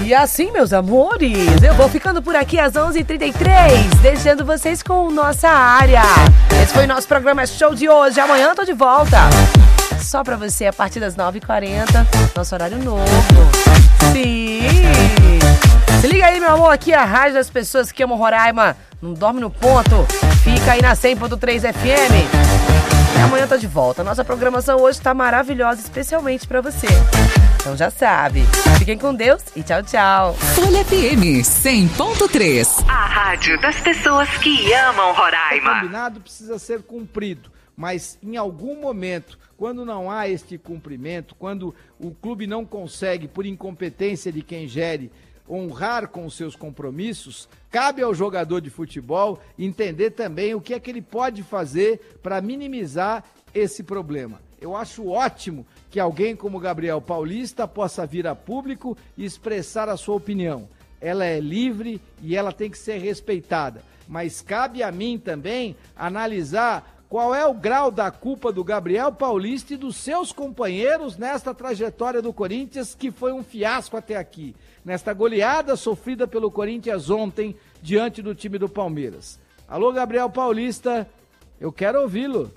E assim, meus amores, eu vou ficando por aqui às 11h33, deixando vocês com nossa área. Esse foi o nosso programa Show de hoje. Amanhã eu tô de volta. Só pra você, a partir das 9h40, nosso horário novo. Sim! Se liga aí, meu amor, aqui é a rádio das pessoas que amam Roraima. Não dorme no ponto. Fica aí na 100.3 FM. E amanhã eu tô de volta. Nossa programação hoje tá maravilhosa, especialmente pra você. Então já sabe. Fiquem com Deus e tchau, tchau. Folha FM 100.3. A rádio das pessoas que amam Roraima. O combinado precisa ser cumprido, mas em algum momento, quando não há este cumprimento, quando o clube não consegue, por incompetência de quem gere, honrar com os seus compromissos, cabe ao jogador de futebol entender também o que é que ele pode fazer para minimizar esse problema. Eu acho ótimo que alguém como Gabriel Paulista possa vir a público e expressar a sua opinião. Ela é livre e ela tem que ser respeitada. Mas cabe a mim também analisar qual é o grau da culpa do Gabriel Paulista e dos seus companheiros nesta trajetória do Corinthians, que foi um fiasco até aqui. Nesta goleada sofrida pelo Corinthians ontem diante do time do Palmeiras. Alô, Gabriel Paulista, eu quero ouvi-lo.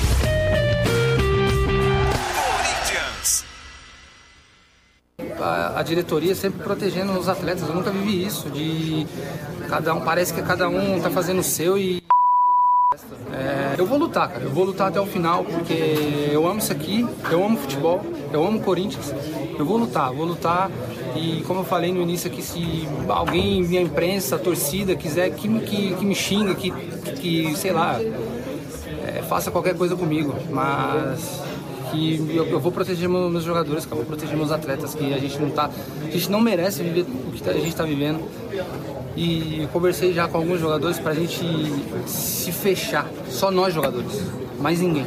A diretoria sempre protegendo os atletas, eu nunca vivi isso, de cada um, parece que cada um tá fazendo o seu e... eu vou lutar, cara, eu vou lutar até o final, porque eu amo isso aqui, eu amo futebol, eu amo Corinthians, eu vou lutar e como eu falei no início aqui, se alguém, minha imprensa, a torcida, quiser que me xinga, que sei lá, faça qualquer coisa comigo, mas... que eu vou proteger meus jogadores, cara, vou proteger meus atletas, que a gente não merece viver o que a gente está vivendo. E conversei já com alguns jogadores pra gente se fechar, só nós jogadores, mais ninguém.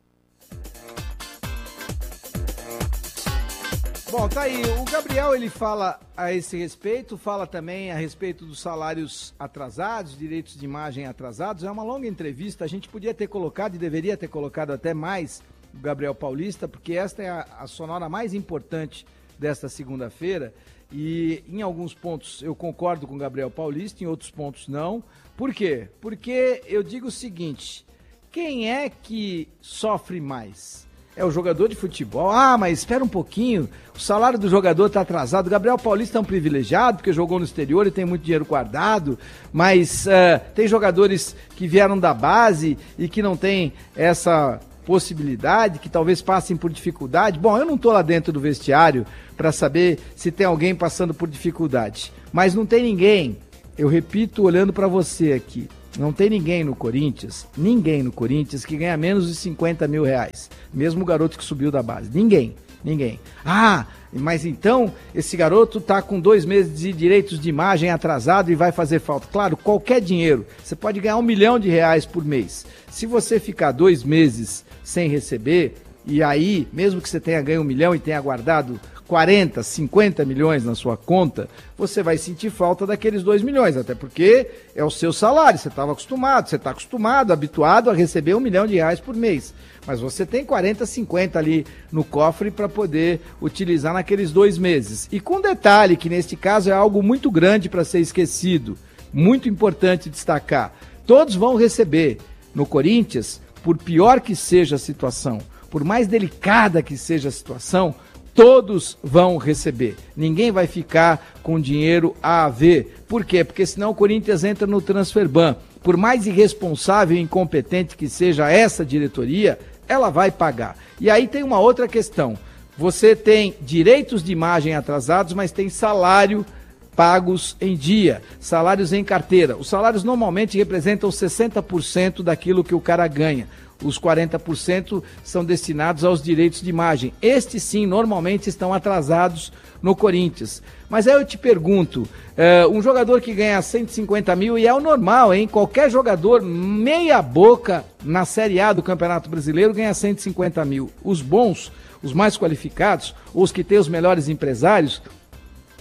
Bom, tá aí, o Gabriel ele fala a esse respeito, fala também a respeito dos salários atrasados, direitos de imagem atrasados, é uma longa entrevista, a gente podia ter colocado e deveria ter colocado até mais o Gabriel Paulista, porque esta é a sonora mais importante desta segunda-feira e em alguns pontos eu concordo com o Gabriel Paulista, em outros pontos não. Por quê? Porque eu digo o seguinte, quem é que sofre mais? É o jogador de futebol. Ah, mas espera um pouquinho, o salário do jogador está atrasado. O Gabriel Paulista é um privilegiado porque jogou no exterior e tem muito dinheiro guardado, mas tem jogadores que vieram da base e que não tem essa possibilidade, que talvez passem por dificuldade. Bom, eu não estou lá dentro do vestiário para saber se tem alguém passando por dificuldade, mas não tem ninguém, eu repito olhando para você aqui, não tem ninguém no Corinthians que ganha menos de 50 mil reais, mesmo o garoto que subiu da base, ninguém. Ah, mas então esse garoto tá com 2 meses de direitos de imagem atrasado e vai fazer falta. Claro, qualquer dinheiro, você pode ganhar R$1 milhão por mês. Se você ficar 2 meses sem receber, e aí, mesmo que você tenha ganho 1 milhão e tenha guardado 40, 50 milhões na sua conta, você vai sentir falta daqueles 2 milhões, até porque é o seu salário, você está acostumado, habituado a receber R$1 milhão por mês. Mas você tem 40, 50 ali no cofre para poder utilizar naqueles 2 meses. E com detalhe, que neste caso é algo muito grande para ser esquecido, muito importante destacar, todos vão receber. No Corinthians, por pior que seja a situação, por mais delicada que seja a situação, todos vão receber. Ninguém vai ficar com dinheiro a ver. Por quê? Porque senão o Corinthians entra no transfer ban. Por mais irresponsável e incompetente que seja essa diretoria, ela vai pagar. E aí tem uma outra questão. Você tem direitos de imagem atrasados, mas tem salário pagos em dia, salários em carteira. Os salários normalmente representam 60% daquilo que o cara ganha. Os 40% são destinados aos direitos de imagem. Estes sim, normalmente estão atrasados no Corinthians. Mas aí eu te pergunto, um jogador que ganha 150 mil, e é o normal, hein? Qualquer jogador meia boca na Série A do Campeonato Brasileiro ganha 150 mil. Os bons, os mais qualificados, os que têm os melhores empresários,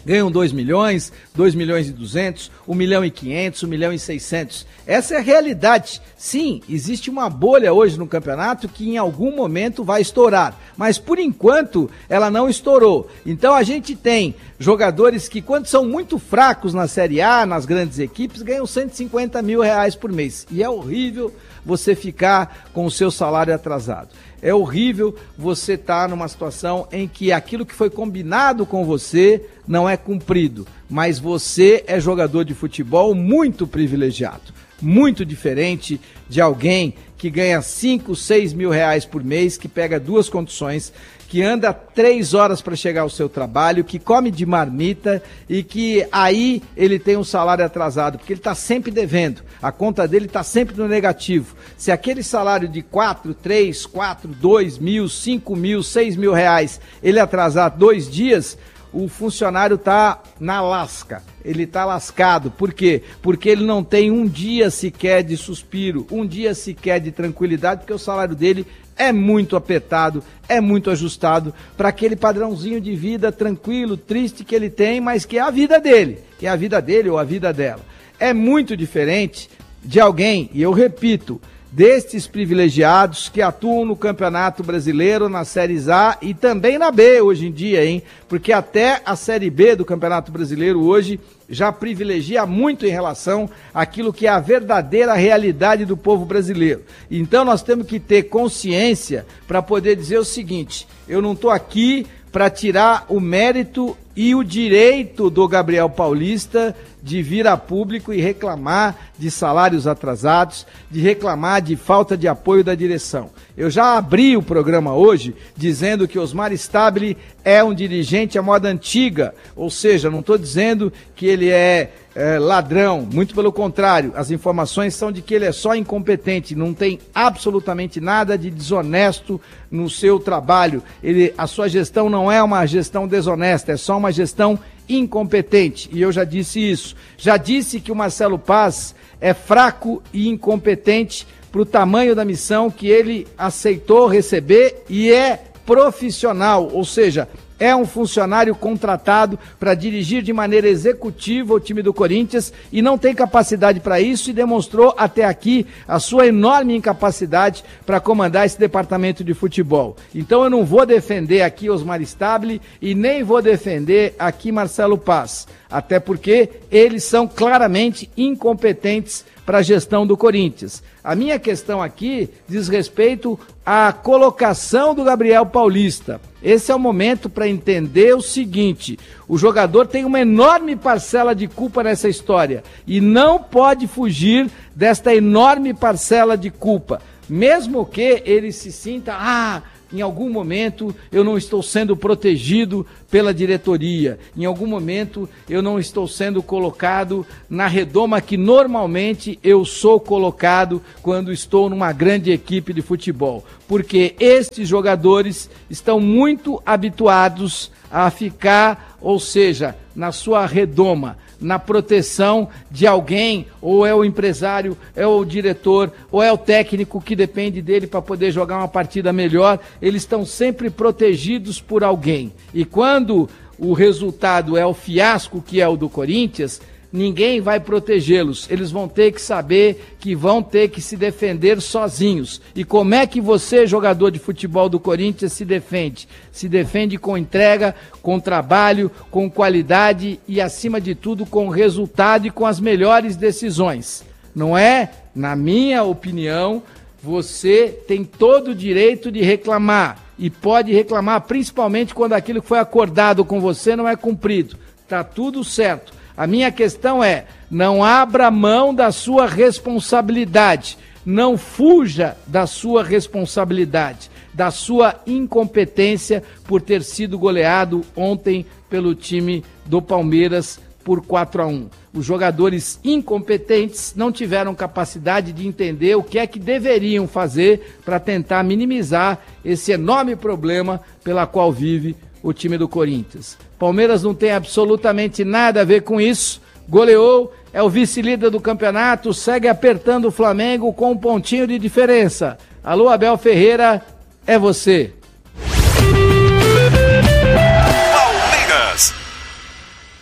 ganham 2 milhões, 2 milhões e 200, 1 milhão e 500, 1 milhão e 600. Essa é a realidade. Sim, existe uma bolha hoje no campeonato que em algum momento vai estourar, mas por enquanto ela não estourou. Então a gente tem jogadores que, quando são muito fracos na Série A, nas grandes equipes, ganham 150 mil reais por mês. E é horrível você ficar com o seu salário atrasado. É horrível você estar numa situação em que aquilo que foi combinado com você não é cumprido, mas você é jogador de futebol muito privilegiado, muito diferente de alguém que ganha 5, 6 mil reais por mês, que pega 2 condições, que anda 3 horas para chegar ao seu trabalho, que come de marmita e que aí ele tem um salário atrasado, porque ele está sempre devendo, a conta dele está sempre no negativo. Se aquele salário de 4, 3, 4, 2 mil, 5 mil, 6 mil reais, ele atrasar 2 dias, o funcionário está na lasca, ele está lascado. Por quê? Porque ele não tem um dia sequer de suspiro, um dia sequer de tranquilidade, porque o salário dele é muito apertado, é muito ajustado para aquele padrãozinho de vida tranquilo, triste que ele tem, mas que é a vida dele, que é a vida dele ou a vida dela. É muito diferente de alguém, e eu repito, destes privilegiados que atuam no Campeonato Brasileiro, na Séries A e também na B hoje em dia, hein? Porque até a Série B do Campeonato Brasileiro hoje já privilegia muito em relação àquilo que é a verdadeira realidade do povo brasileiro. Então nós temos que ter consciência para poder dizer o seguinte: eu não estou aqui para tirar o mérito e o direito do Gabriel Paulista de vir a público e reclamar de salários atrasados, de reclamar de falta de apoio da direção. Eu já abri o programa hoje dizendo que Osmar Stabile é um dirigente à moda antiga, ou seja, não estou dizendo que ele é ladrão, muito pelo contrário, as informações são de que ele é só incompetente, não tem absolutamente nada de desonesto no seu trabalho. A sua gestão não é uma gestão desonesta, é só uma gestão incompetente, e eu já disse isso. Já disse que o Marcelo Paz é fraco e incompetente para o tamanho da missão que ele aceitou receber e é profissional, ou seja, é um funcionário contratado para dirigir de maneira executiva o time do Corinthians e não tem capacidade para isso e demonstrou até aqui a sua enorme incapacidade para comandar esse departamento de futebol. Então eu não vou defender aqui Osmar Stabile e nem vou defender aqui Marcelo Paz, até porque eles são claramente incompetentes para a gestão do Corinthians. A minha questão aqui diz respeito à colocação do Gabriel Paulista. Esse é o momento para entender o seguinte: o jogador tem uma enorme parcela de culpa nessa história e não pode fugir desta enorme parcela de culpa, mesmo que ele se sinta, em algum momento eu não estou sendo protegido pela diretoria, em algum momento eu não estou sendo colocado na redoma que normalmente eu sou colocado quando estou numa grande equipe de futebol, porque estes jogadores estão muito habituados a ficar, ou seja, na sua redoma, na proteção de alguém, ou é o empresário, é o diretor, ou é o técnico que depende dele para poder jogar uma partida melhor. Eles estão sempre protegidos por alguém. E quando o resultado é o fiasco que é o do Corinthians, ninguém vai protegê-los. Eles vão ter que saber que vão ter que se defender sozinhos. E como é que você, jogador de futebol do Corinthians, se defende? Se defende com entrega, com trabalho, com qualidade e, acima de tudo, com resultado e com as melhores decisões. Não é? Na minha opinião, você tem todo o direito de reclamar. E pode reclamar principalmente quando aquilo que foi acordado com você não é cumprido. Tá tudo certo. A minha questão é: não abra mão da sua responsabilidade, não fuja da sua responsabilidade, da sua incompetência por ter sido goleado ontem pelo time do Palmeiras por 4-1. Os jogadores incompetentes não tiveram capacidade de entender o que é que deveriam fazer para tentar minimizar esse enorme problema pela qual vive o time do Corinthians. Palmeiras não tem absolutamente nada a ver com isso, goleou, é o vice-líder do campeonato, segue apertando o Flamengo com um pontinho de diferença. Alô, Abel Ferreira, é você. Palmeiras.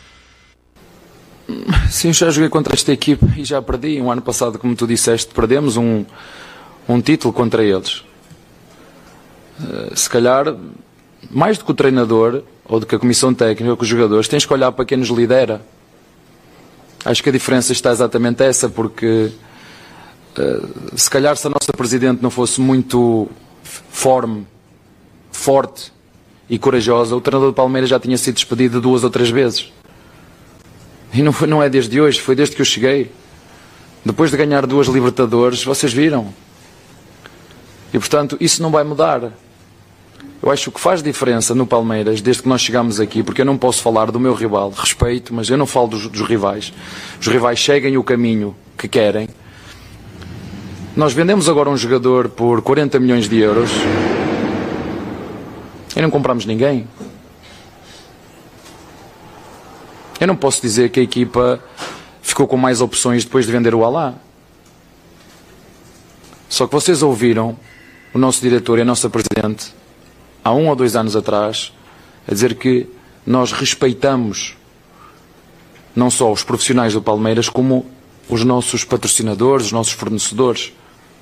Sim, eu já joguei contra esta equipe e já perdi. Um ano passado, como tu disseste, perdemos um título contra eles. Se calhar, mais do que o treinador ou do que a comissão técnica ou que os jogadores, tens que olhar para quem nos lidera. Acho que a diferença está exatamente essa, porque se calhar se a nossa Presidente não fosse muito forte e corajosa, o treinador do Palmeiras já tinha sido despedido 2 ou 3 vezes. E não é desde hoje, foi desde que eu cheguei. Depois de ganhar 2 Libertadores, vocês viram. E portanto, isso não vai mudar. Eu acho que o que faz diferença no Palmeiras, desde que nós chegamos aqui, porque eu não posso falar do meu rival, respeito, mas eu não falo dos rivais. Os rivais seguem o caminho que querem. Nós vendemos agora um jogador por 40 milhões de euros e não compramos ninguém. Eu não posso dizer que a equipa ficou com mais opções depois de vender o Alá. Só que vocês ouviram o nosso diretor e a nossa Presidente há 1 ou 2 anos atrás a dizer que nós respeitamos não só os profissionais do Palmeiras como os nossos patrocinadores, os nossos fornecedores.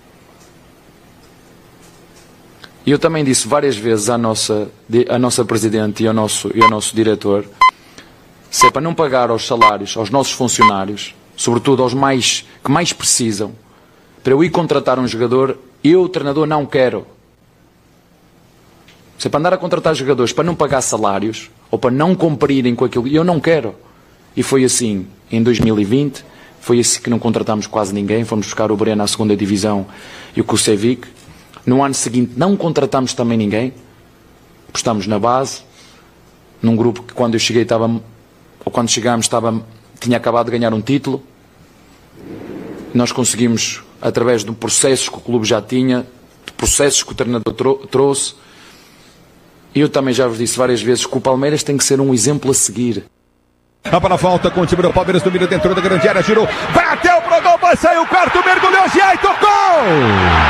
E eu também disse várias vezes à nossa Presidente e ao nosso diretor, se é para não pagar aos salários, aos nossos funcionários, sobretudo aos que mais precisam, para eu ir contratar um jogador, eu, treinador, não quero. Se é para andar a contratar jogadores para não pagar salários, ou para não cumprirem com aquilo, eu não quero. E foi assim em 2020, foi assim que não contratámos quase ninguém, fomos buscar o Breno à 2ª Divisão e o Kusevic. No ano seguinte não contratámos também ninguém, apostámos na base, num grupo que quando eu cheguei quando chegámos tinha acabado de ganhar um título. Nós conseguimos, através de processos que o clube já tinha, de processos que o treinador trouxe, e eu também já vos disse várias vezes que o Palmeiras tem que ser um exemplo a seguir. A bola volta com o time do Palmeiras, domina dentro da grande área, girou, bateu pro gol, vai sair o quarto, mergulhou, já e tocou!